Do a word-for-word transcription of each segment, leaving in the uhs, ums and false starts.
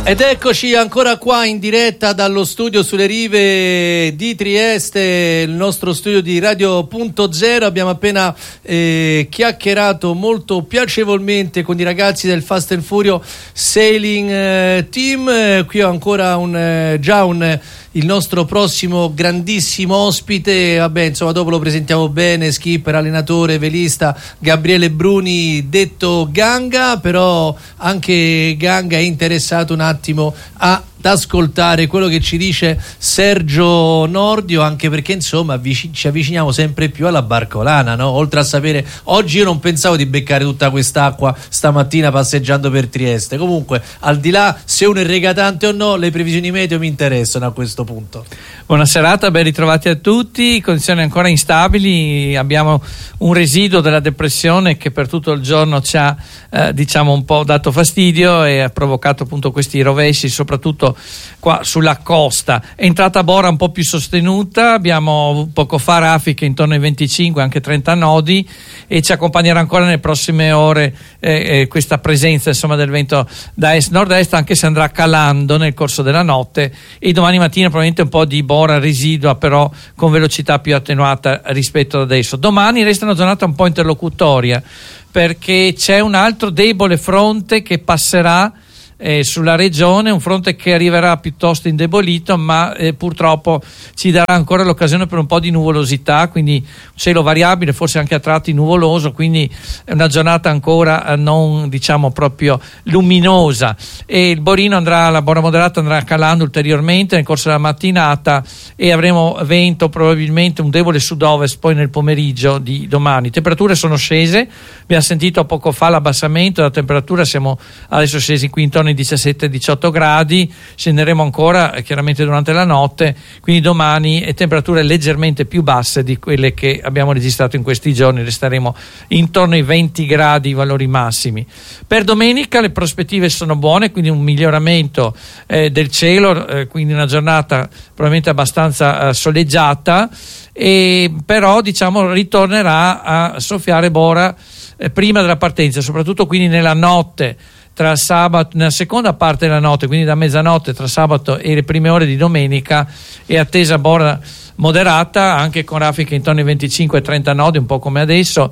Ed eccoci ancora qua in diretta dallo studio sulle rive di Trieste, il nostro studio di Radio Punto Zero. Abbiamo appena eh, chiacchierato molto piacevolmente con i ragazzi del Fast and Furious Sailing eh, Team. Eh, qui ho ancora un, eh, già un, il nostro prossimo grandissimo ospite. Vabbè, insomma, dopo lo presentiamo bene: skipper, allenatore, velista Gabriele Bruni, detto Ganga. Però anche Ganga è interessato un attimo ad ascoltare quello che ci dice Sergio Nordio, anche perché insomma avvic- ci avviciniamo sempre più alla barcolana, no? Oltre a sapere, oggi io non pensavo di beccare tutta quest'acqua stamattina passeggiando per Trieste. Comunque, al di là se uno è regatante o no, le previsioni meteo mi interessano a questo punto. Buona serata, ben ritrovati a tutti. Condizioni ancora instabili, abbiamo un residuo della depressione che per tutto il giorno ci ha eh, diciamo un po' dato fastidio e ha provocato appunto questi rovesci, soprattutto qua sulla costa. È entrata Bora un po' più sostenuta, abbiamo poco fa raffiche intorno ai venticinque, anche trenta nodi, e ci accompagnerà ancora nelle prossime ore eh, eh, questa presenza insomma del vento da est nord-est, anche se andrà calando nel corso della notte, e domani mattina probabilmente un po' di Bora residua, però con velocità più attenuata rispetto ad adesso. Domani resta una giornata un po' interlocutoria, perché c'è un altro debole fronte che passerà Eh, sulla regione, un fronte che arriverà piuttosto indebolito, ma eh, purtroppo ci darà ancora l'occasione per un po' di nuvolosità, quindi cielo variabile, forse anche a tratti nuvoloso, quindi è una giornata ancora eh, non diciamo proprio luminosa, e il Borino andrà, la Bora moderata andrà calando ulteriormente nel corso della mattinata, e avremo vento, probabilmente un debole sud-ovest poi nel pomeriggio di domani. Temperature sono scese, abbiamo sentito poco fa l'abbassamento della temperatura, siamo adesso scesi qui intorno ai diciassette diciotto gradi, scenderemo ancora eh, chiaramente durante la notte, quindi domani eh, temperature leggermente più basse di quelle che abbiamo registrato in questi giorni, resteremo intorno ai venti gradi i valori massimi. Per domenica le prospettive sono buone, quindi un miglioramento eh, del cielo, eh, quindi una giornata probabilmente abbastanza eh, soleggiata, e però diciamo ritornerà a soffiare Bora eh, prima della partenza, soprattutto quindi nella notte tra sabato, nella seconda parte della notte, quindi da mezzanotte tra sabato e le prime ore di domenica, è attesa Bora moderata, anche con raffiche intorno ai venticinque trenta nodi, un po' come adesso,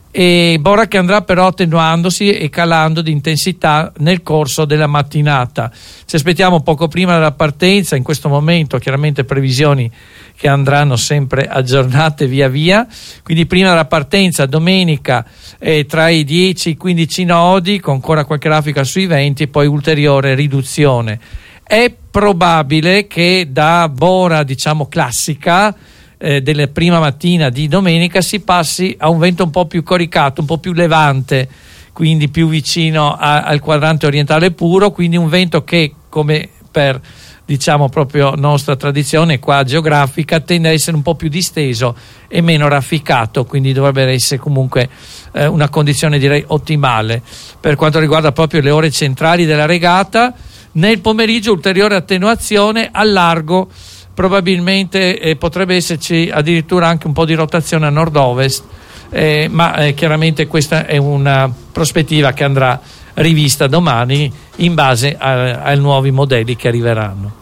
e Bora che andrà però attenuandosi e calando di intensità nel corso della mattinata. Ci aspettiamo poco prima della partenza, in questo momento chiaramente previsioni che andranno sempre aggiornate via via, quindi prima della partenza domenica eh, tra i dieci e i quindici nodi, con ancora qualche raffica sui venti, poi ulteriore riduzione. È probabile che da Bora diciamo classica eh, della prima mattina di domenica si passi a un vento un po' più coricato, un po' più levante, quindi più vicino a, al quadrante orientale puro, quindi un vento che, come per diciamo proprio nostra tradizione qua geografica, tende a essere un po' più disteso e meno rafficato, quindi dovrebbe essere comunque eh, una condizione direi ottimale. Per quanto riguarda proprio le ore centrali della regata, nel pomeriggio ulteriore attenuazione al largo, probabilmente eh, potrebbe esserci addirittura anche un po' di rotazione a nord-ovest, eh, ma eh, chiaramente questa è una prospettiva che andrà rivista domani in base a, ai nuovi modelli che arriveranno.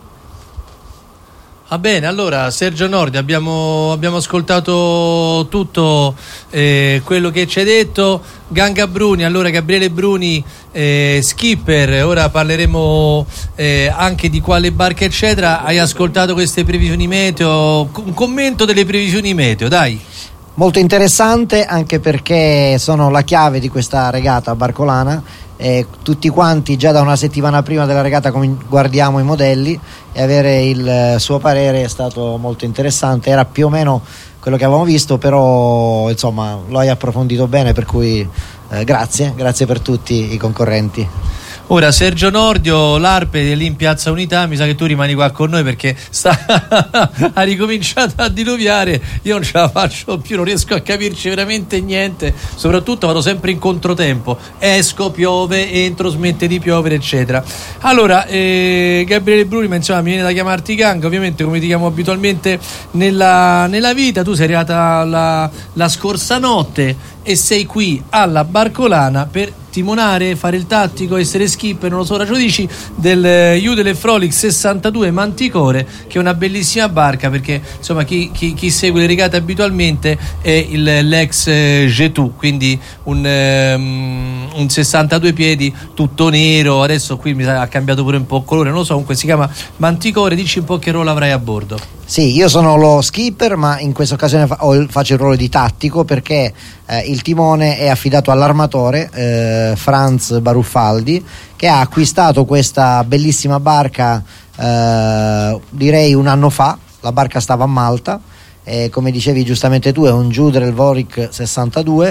Va bene, allora Sergio Nordio, abbiamo, abbiamo ascoltato tutto eh, quello che ci hai detto. Ganga Bruni, allora Gabriele Bruni, eh, skipper, ora parleremo eh, anche di quale barca eccetera. Hai ascoltato queste previsioni meteo, un commento delle previsioni meteo, dai. Molto interessante, anche perché sono la chiave di questa regata barcolana. Eh, tutti quanti già da una settimana prima della regata com- guardiamo i modelli, e avere il eh, suo parere è stato molto interessante. Era più o meno quello che avevamo visto, però insomma lo hai approfondito bene, per cui eh, grazie, grazie per tutti i concorrenti. Ora Sergio Nordio, l'Arpe lì in Piazza Unità, mi sa che tu rimani qua con noi perché sta ha ricominciato a diluviare, io non ce la faccio più, non riesco a capirci veramente niente, soprattutto vado sempre in controtempo, esco, piove, entro, smette di piovere eccetera. Allora eh, Gabriele Bruni, ma insomma mi viene da chiamarti Ganga, ovviamente come ti chiamo abitualmente nella, nella vita. Tu sei arrivata la, la scorsa notte e sei qui alla Barcolana per timonare, fare il tattico, essere skipper, non lo so, ora ce lo dici, del Judel e Frolic sessantadue Manticore, che è una bellissima barca, perché insomma chi, chi, chi segue le regate abitualmente è il, l'ex eh, Getù, quindi un, um, un sessantadue piedi tutto nero, adesso qui mi sa, ha cambiato pure un po' colore, non lo so, comunque si chiama Manticore. Dici un po' che ruolo avrai a bordo. Sì, io sono lo skipper, ma in questa occasione fa- faccio il ruolo di tattico, perché eh, il timone è affidato all'armatore eh, Franz Baruffaldi, che ha acquistato questa bellissima barca eh, direi un anno fa. La barca stava a Malta, e come dicevi giustamente tu è un Judel Vorik sessantadue,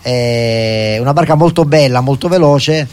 è una barca molto bella, molto veloce.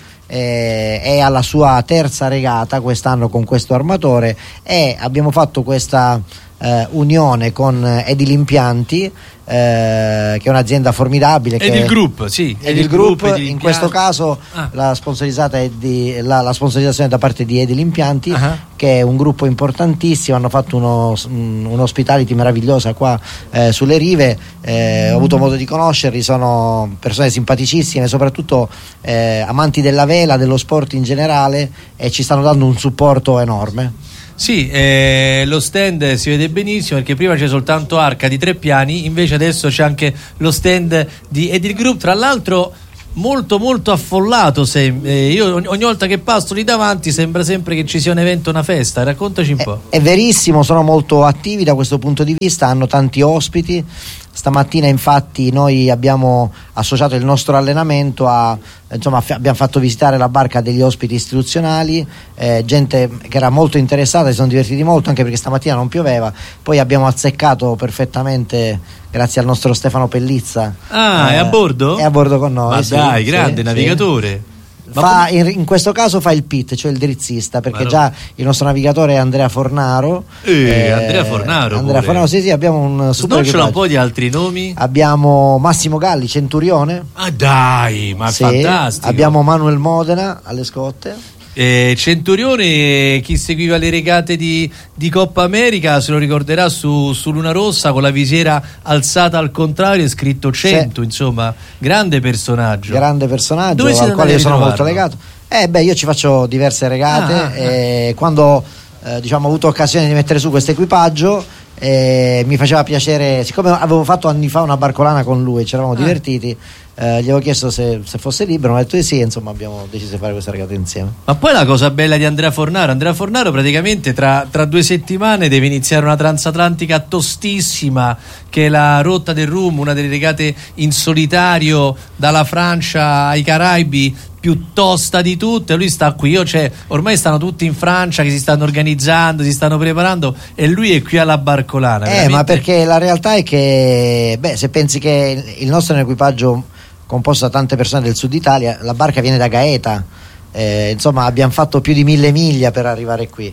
Eh, è alla sua terza regata quest'anno con questo armatore, e abbiamo fatto questa eh, unione con Edil Impianti, eh, che è un'azienda formidabile. Edil Group, sì. Edil Group, Edil in questo caso ah. la, sponsorizzata è di, la, la sponsorizzazione da parte di Edil Impianti, uh-huh. che è un gruppo importantissimo. Hanno fatto uno, un'hospitality meravigliosa qua eh, sulle rive, eh, ho avuto modo di conoscerli, sono persone simpaticissime, soprattutto eh, amanti della vela, dello sport in generale, e ci stanno dando un supporto enorme. Sì, eh, lo stand si vede benissimo, perché prima c'è soltanto arca di tre piani, invece adesso c'è anche lo stand di Edil Group, tra l'altro molto molto affollato. Se, eh, io ogni, ogni volta che passo lì davanti sembra sempre che ci sia un evento, una festa. Raccontaci un è, po'. È verissimo, sono molto attivi da questo punto di vista, hanno tanti ospiti. Stamattina infatti noi abbiamo associato il nostro allenamento a, insomma, f- abbiamo fatto visitare la barca degli ospiti istituzionali, eh, gente che era molto interessata, si sono divertiti molto, anche perché stamattina non pioveva. Poi abbiamo azzeccato perfettamente, grazie al nostro Stefano Pellizza. Ah, eh, è a bordo? È a bordo con noi. Ma sì, dai, sì, grande sì. navigatore. Fa, in, in questo caso fa il P I T, cioè il drizzista, perché già il nostro navigatore è Andrea Fornaro. Eh, eh, Andrea Fornaro. Andrea Fornaro, sì, sì, abbiamo un super. Non ce l'ho un po' di altri nomi? Abbiamo Massimo Galli, Centurione. Ah dai, ma sì, fantastico. Abbiamo Manuel Modena alle scotte. Eh, Centurione, chi seguiva le regate di, di Coppa America se lo ricorderà su, su Luna Rossa, con la visiera alzata al contrario e scritto cento, sì. Insomma, grande personaggio. Grande personaggio Dove al quale io sono molto legato. Eh beh, io ci faccio diverse regate, ah, e ah. quando eh, diciamo ho avuto occasione di mettere su questo equipaggio, eh, mi faceva piacere, siccome avevo fatto anni fa una barcolana con lui, ci eravamo ah. divertiti. Eh, gli avevo chiesto se, se fosse libero, mi ha detto di sì, insomma abbiamo deciso di fare questa regata insieme. Ma poi la cosa bella di Andrea Fornaro, Andrea Fornaro praticamente tra, tra due settimane deve iniziare una transatlantica tostissima, che è la Rotta del Rum, una delle regate in solitario dalla Francia ai Caraibi più tosta di tutte. Lui sta qui, io, cioè, ormai stanno tutti in Francia che si stanno organizzando, si stanno preparando, e lui è qui alla Barcolana. Eh, veramente. Ma perché la realtà è che, beh, se pensi che il nostro è un equipaggio composto da tante persone del sud Italia, la barca viene da Gaeta, eh, insomma abbiamo fatto più di mille miglia per arrivare qui,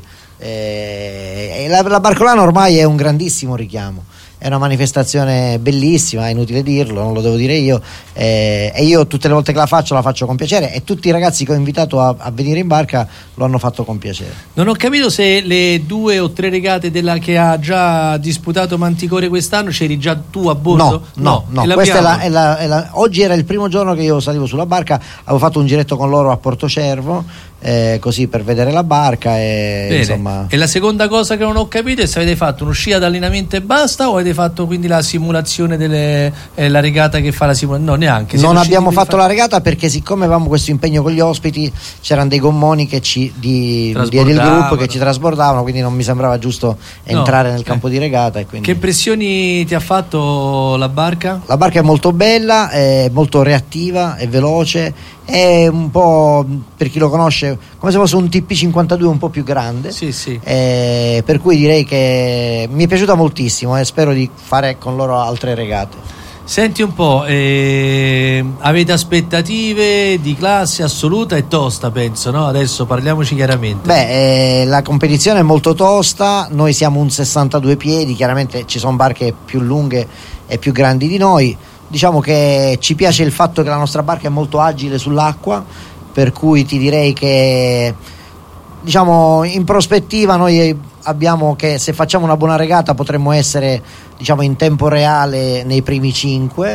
eh, e la, la Barcolana ormai è un grandissimo richiamo, è una manifestazione bellissima, è inutile dirlo, non lo devo dire io, eh, e io tutte le volte che la faccio la faccio con piacere, e tutti i ragazzi che ho invitato a, a venire in barca lo hanno fatto con piacere. Non ho capito se le due o tre regate della che ha già disputato Manticore quest'anno c'eri già tu a bordo? No, no, no, questa è la, è la, è la, oggi era il primo giorno che io salivo sulla barca, avevo fatto un giretto con loro a Portocervo, eh, così per vedere la barca, e insomma. E la seconda cosa che non ho capito è se avete fatto un'uscita d'allenamento e basta, o avete fatto quindi la simulazione delle eh, la regata che fa la simulazione? No, neanche. Non abbiamo fatto fare... la regata, perché siccome avevamo questo impegno con gli ospiti, c'erano dei gommoni che ci di, di Edil Group che ci trasbordavano, quindi non mi sembrava giusto entrare no, nel campo eh. di regata, e quindi... Che impressioni ti ha fatto la barca? La barca è molto bella, è molto reattiva, è veloce, è un po', per chi lo conosce, come se fosse un T P cinquantadue un po' più grande, sì, sì. Eh, per cui direi che mi è piaciuta moltissimo, e eh, spero di fare con loro altre regate. Senti un po', eh, avete aspettative di classe assoluta e tosta, penso, no? Adesso parliamoci chiaramente. Beh, eh, la competizione è molto tosta, noi siamo un sessantadue piedi, chiaramente ci sono barche più lunghe e più grandi di noi. Diciamo che ci piace il fatto che la nostra barca è molto agile sull'acqua, per cui ti direi che, diciamo, in prospettiva noi abbiamo che se facciamo una buona regata potremmo essere, diciamo, in tempo reale nei primi cinque,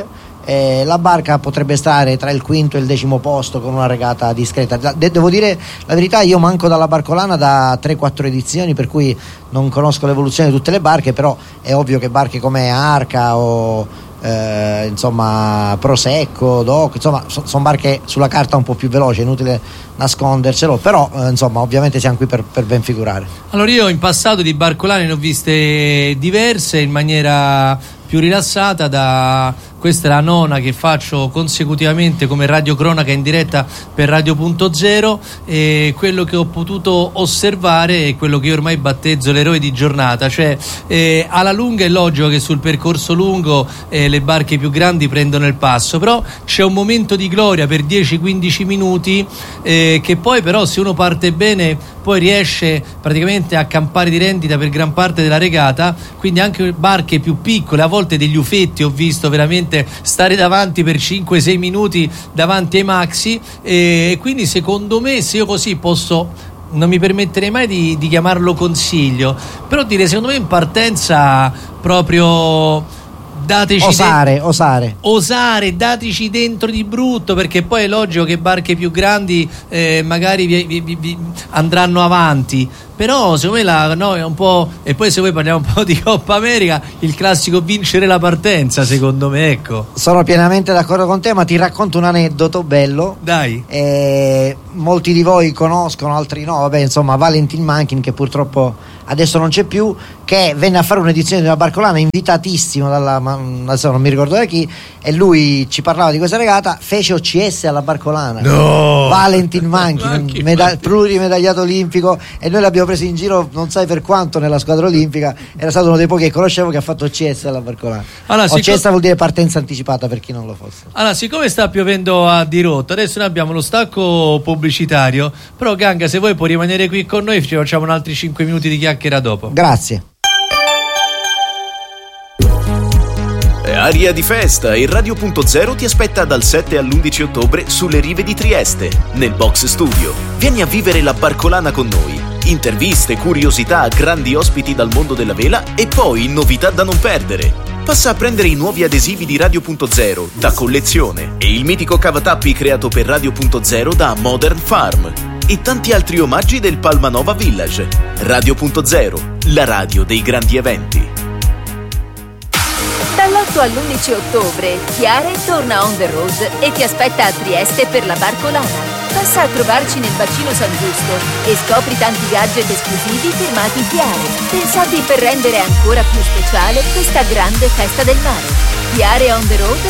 eh, la barca potrebbe stare tra il quinto e il decimo posto con una regata discreta. De- devo dire la verità, io manco dalla Barcolana da tre quattro edizioni, per cui non conosco l'evoluzione di tutte le barche, però è ovvio che barche come Arca o Eh, insomma Prosecco, Doc, insomma so, sono barche sulla carta un po' più veloci, è inutile nascondercelo, però eh, insomma ovviamente siamo qui per, per ben figurare. Allora, io in passato di barcolane ne ho viste diverse in maniera più rilassata. Da questa è la nona che faccio consecutivamente come radiocronaca in diretta per Radio punto zero, e quello che ho potuto osservare è quello che io ormai battezzo l'eroe di giornata, cioè eh, alla lunga è logico che sul percorso lungo eh, le barche più grandi prendono il passo, però c'è un momento di gloria per dieci quindici minuti eh, che poi però, se uno parte bene, poi riesce praticamente a campare di rendita per gran parte della regata. Quindi anche barche più piccole, a volte degli ufetti ho visto veramente stare davanti per cinque sei minuti davanti ai maxi, e quindi secondo me, se io così posso, non mi permetterei mai di, di chiamarlo consiglio, però dire, secondo me in partenza proprio dateci osare, de- osare osare dateci dentro di brutto, perché poi è logico che barche più grandi eh, magari vi, vi, vi, vi andranno avanti, però secondo me la, no, è un po'. E poi, se voi parliamo un po' di Coppa America, il classico vincere la partenza, secondo me, ecco. Sono pienamente d'accordo con te, ma ti racconto un aneddoto bello. Dai. Eh, molti di voi conoscono, altri no, vabbè, insomma, Valentin Manchin, che purtroppo adesso non c'è più, che venne a fare un'edizione di una barcolana, invitatissimo dalla, adesso non mi ricordo da chi, e lui ci parlava di questa regata, fece O C S alla barcolana. No. Valentin Manchin, meda- plurimedagliato olimpico, e noi l'abbiamo preso in giro non sai per quanto nella squadra olimpica. Era stato uno dei pochi che conoscevo che ha fatto O C S alla barcolana. Allora, O C S siccome... vuol dire partenza anticipata, per chi non lo fosse. Allora, siccome sta piovendo a dirotto, adesso noi abbiamo lo stacco pubblicitario, però Ganga, se vuoi puoi rimanere qui con noi, ci facciamo un altri cinque minuti di chiacchiera dopo. Grazie. Aria di festa, e Radio punto zero ti aspetta dal sette all'undici ottobre sulle rive di Trieste, nel Box Studio. Vieni a vivere la barcolana con noi. Interviste, curiosità, grandi ospiti dal mondo della vela e poi novità da non perdere. Passa a prendere i nuovi adesivi di Radio punto zero da collezione e il mitico cavatappi creato per Radio punto zero da Modern Farm e tanti altri omaggi del Palmanova Village. Radio punto zero, la radio dei grandi eventi. Dall'otto all'undici ottobre Chiare torna on the road e ti aspetta a Trieste per la Barcolana. Passa a trovarci nel bacino San Giusto e scopri tanti gadget esclusivi firmati Chiare, pensati per rendere ancora più speciale questa grande festa del mare. Chiare on the road